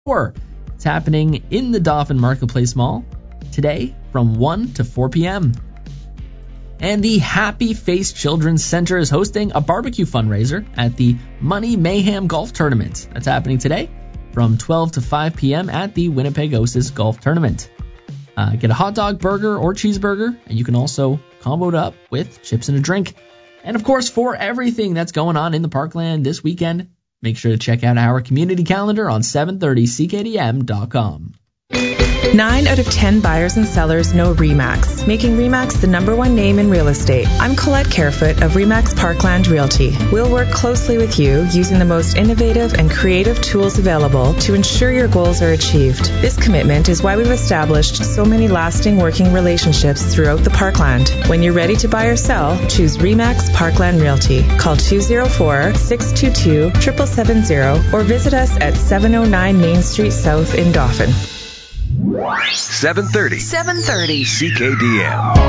It's happening in the Dauphin Marketplace Mall today from 1 to 4 p.m. And the Happy Face Children's Center is hosting a barbecue fundraiser at the Money Mayhem Golf Tournament. That's happening today from 12 to 5 p.m. at the Winnipeg Osis Golf Tournament. Get a hot dog, burger, or cheeseburger, and you can also combo it up with chips and a drink. And of course, for everything that's going on in the Parkland this weekend, make sure to check out our community calendar on 730ckdm.com. 9 out of 10 buyers and sellers know RE/MAX, making RE/MAX the #1 name in real estate. I'm Colette Carefoot of RE/MAX Parkland Realty. We'll work closely with you using the most innovative and creative tools available to ensure your goals are achieved. This commitment is why we've established so many lasting working relationships throughout the Parkland. When you're ready to buy or sell, choose RE/MAX Parkland Realty. Call 204-622-7770 or visit us at 709 Main Street South in Dauphin. 730 CKDM.